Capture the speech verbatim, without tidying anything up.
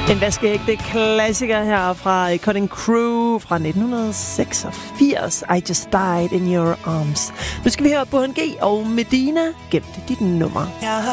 En vaskeægte klassiker her fra Cutting Crew fra nitten seksogfirs. I Just Died in Your Arms. Nu skal vi høre Burhan G og Medina. Gemt dit nummer.